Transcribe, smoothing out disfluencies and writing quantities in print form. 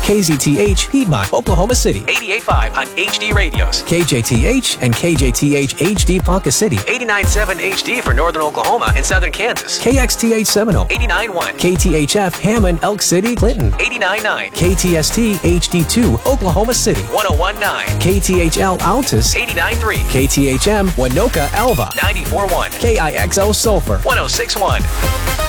KZTH, Piedmont, Oklahoma City. 88.5 on HD radios. KJTH and KJTH HD Ponca City. 89.7 HD for Northern Oklahoma and Southern Kansas. KXTH Seminole. 89.1. KTHF Hammond, Elk City, Clinton. 89.9. KTST HD2 Oklahoma City. 101.9. KTHL Altus. 89.3. KTHM Winoka Alva. 94.1. KIXO Sulphur. 106.1.